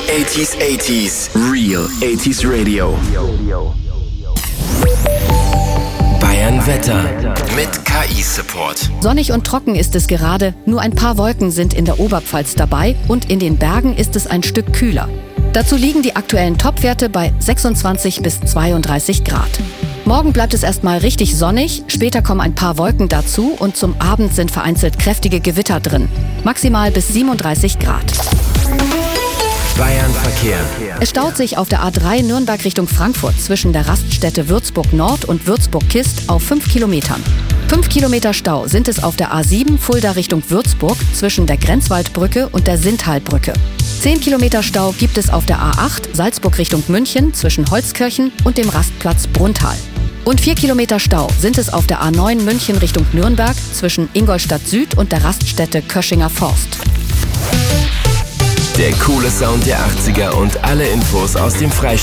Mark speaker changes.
Speaker 1: 80s, Real 80s Radio. Bayern Wetter mit KI-Support.
Speaker 2: Sonnig und trocken ist es gerade, nur ein paar Wolken sind in der Oberpfalz dabei und in den Bergen ist es ein Stück kühler. Dazu liegen die aktuellen Topwerte bei 26 bis 32 Grad. Morgen bleibt es erstmal richtig sonnig, später kommen ein paar Wolken dazu und zum Abend sind vereinzelt kräftige Gewitter drin. Maximal bis 37 Grad.
Speaker 1: Bayern Verkehr.
Speaker 2: Es staut sich auf der A3 Nürnberg Richtung Frankfurt zwischen der Raststätte Würzburg Nord und Würzburg-Kist auf 5 Kilometern. 5 Kilometer Stau sind es auf der A7 Fulda Richtung Würzburg zwischen der Grenzwaldbrücke und der Sinthalbrücke. 10 Kilometer Stau gibt es auf der A8 Salzburg Richtung München zwischen Holzkirchen und dem Rastplatz Bruntal. Und 4 Kilometer Stau sind es auf der A9 München Richtung Nürnberg zwischen Ingolstadt Süd und der Raststätte Köschinger Forst.
Speaker 1: Der coole Sound der 80er und alle Infos aus dem Freistaat.